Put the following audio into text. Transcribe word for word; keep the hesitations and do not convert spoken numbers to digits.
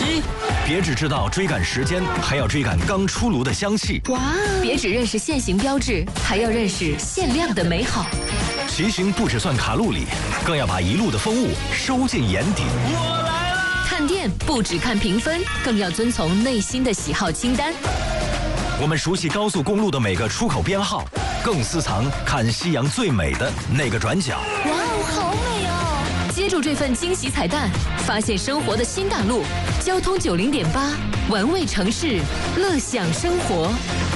一。别只知道追赶时间，还要追赶刚出炉的香气。 哇！别只认识限行标志，还要认识限量的美好。 骑行不只算卡路里，更要把一路的风物收进眼底。 我来了！ 看店不只看评分，更要遵从内心的喜好清单。 我们熟悉高速公路的每个出口编号，更私藏看夕阳最美的那个转角。 哇哦，好美哦！接住这份惊喜彩蛋，发现生活的新大陆。交通九零点八，玩味城市，乐享生活。